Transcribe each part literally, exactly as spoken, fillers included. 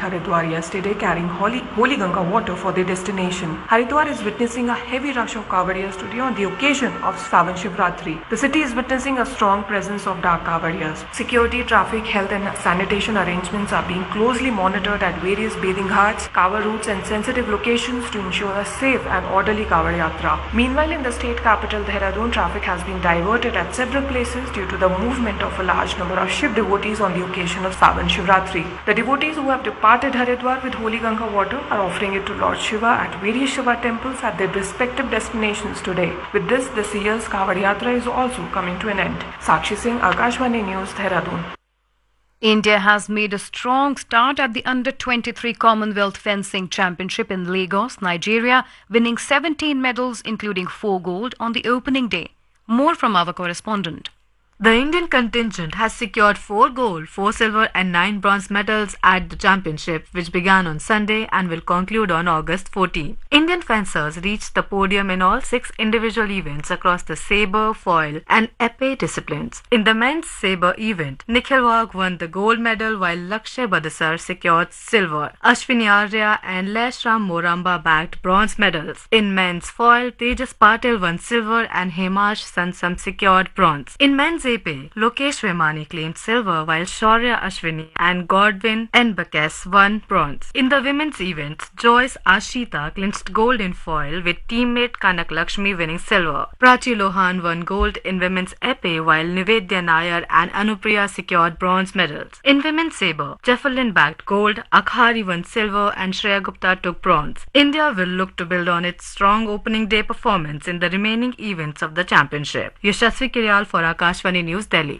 Haridwar yesterday carrying holy, holy Ganga water for their destination. Haridwar is witnessing a heavy rush of Kawadiyas today on the occasion of Sawan Shivratri. The city is witnessing a strong presence of dark Kawadiyas. Security, traffic, health and sanitation arrangements are being closely monitored at various bathing ghats, Kawad routes and sensitive locations to ensure a safe and orderly Kawad Yatra. Meanwhile, in the state capital Dehradun, traffic has been diverted at several places due to the movement of a large number of Shiv devotees on the occasion of Sawan Shivratri. The devotees who have departed Haridwar with holy Ganga water are offering it to Lord Shiva at various Shiva temples at their respective destinations today. With this, this year's Kawad Yatra is also coming to an end. Sakshi Singh, Akashvani News, Dehradun. India has made a strong start at the under twenty-three Commonwealth Fencing Championship in Lagos, Nigeria, winning seventeen medals including four gold on the opening day. More from our correspondent. The Indian contingent has secured four gold, four silver and nine bronze medals at the championship, which began on Sunday and will conclude on August fourteenth. Indian fencers reached the podium in all six individual events across the sabre, foil and épée disciplines. In the men's sabre event, Nikhil Wagh won the gold medal while Lakshay Badasar secured silver. Ashwini Arya and Leshram Moramba bagged bronze medals. In men's foil, Tejas Patil won silver and Hemash Sansam secured bronze. In men's épée, Lokesh Vemani claimed silver while Shaurya Ashwini and Godwin Nbakes won bronze. In the women's events, Joyce Ashita clinched gold in foil with teammate Kanak Lakshmi winning silver. Prachi Lohan won gold in women's épée while Nivedya Nair and Anupriya secured bronze medals. In women's sabre, Jeffalin bagged gold, Akhari won silver and Shreya Gupta took bronze. India will look to build on its strong opening day performance in the remaining events of the championship. Yashasvi Kiryal for Akashvani News, Delhi.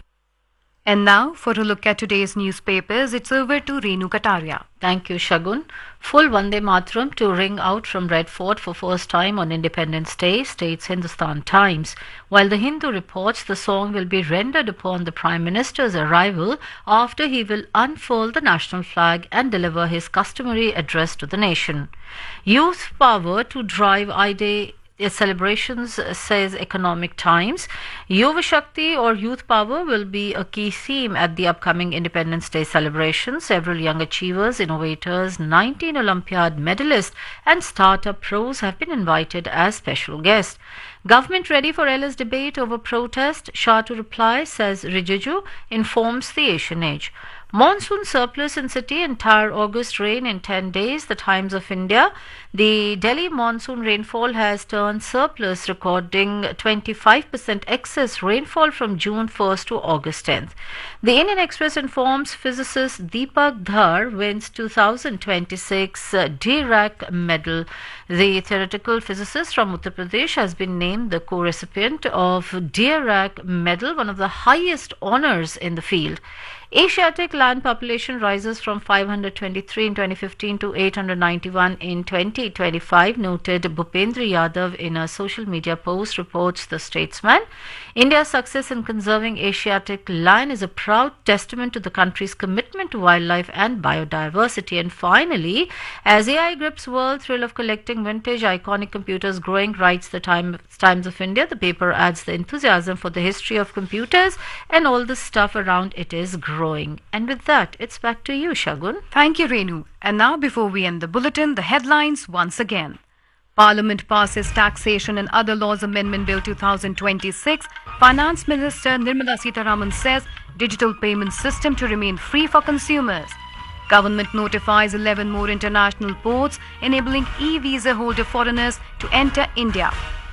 And now, for a look at today's newspapers, it's over to Renu Kataria. Thank you, Shagun. Full Vande Mataram to ring out from Red Fort for first time on Independence Day, states Hindustan Times. While the Hindu reports the song will be rendered upon the Prime Minister's arrival after he will unfold the national flag and deliver his customary address to the nation. Youth power to drive I-Day celebrations, says Economic Times. Yuva Shakti or youth power will be a key theme at the upcoming Independence Day celebration. Several young achievers, innovators, nineteen Olympiad medalists and startup pros have been invited as special guests. Government ready for Ella's debate over protest? Shah to reply, says Rijiju, informs the Asian Age. Monsoon surplus in city, entire August rain in ten days, the Times of India. The Delhi monsoon rainfall has turned surplus, recording twenty-five percent excess rainfall from June first to August tenth. The Indian Express informs physicist Deepak Dhar wins two thousand twenty-six Dirac medal. The theoretical physicist from Uttar Pradesh has been named the co-recipient of Dirac medal, one of the highest honors in the field. Asiatic land population rises from five hundred twenty-three in twenty fifteen to eight hundred ninety-one in twenty twenty-five, noted Bhupendra Yadav in a social media post, reports The Statesman. India's success in conserving Asiatic land is a proud testament to the country's commitment to wildlife and biodiversity. And finally, as A I grips world thrill of collecting vintage iconic computers growing, writes the Times of India. The paper adds the enthusiasm for the history of computers and all the stuff around it is growing. And with that, it's back to you, Shagun. Thank you, Renu. And now, before we end the bulletin, the headlines once again. Parliament passes Taxation and Other Laws Amendment Bill two thousand twenty-six. Finance Minister Nirmala Sitharaman says digital payment system to remain free for consumers. Government notifies eleven more international ports, enabling e-visa holder foreigners to enter India.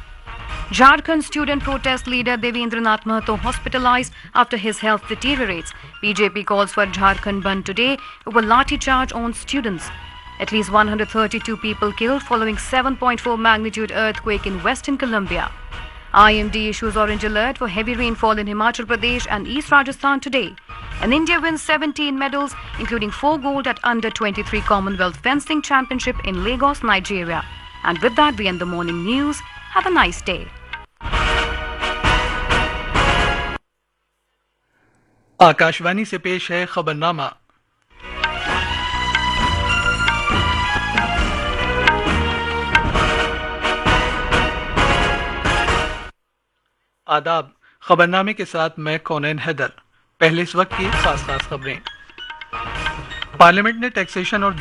Jharkhand student protest leader Devendra Nath Mahato hospitalized after his health deteriorates. B J P calls for Jharkhand Bandh today over lathi charge on students. At least one hundred thirty-two people killed following seven point four magnitude earthquake in Western Colombia. I M D issues orange alert for heavy rainfall in Himachal Pradesh and East Rajasthan today. And India wins seventeen medals, including four gold at under twenty-three Commonwealth Fencing Championship in Lagos, Nigeria. And with that, we end the morning news. Have a nice day. Akashvani से पेश है खबरनामा। आदाब, खबरनामे के साथ मैं कौनैन हैदर। पहले इस वक्त की खास खास खबरें। पार्लियामेंट ने टैक्सेशन और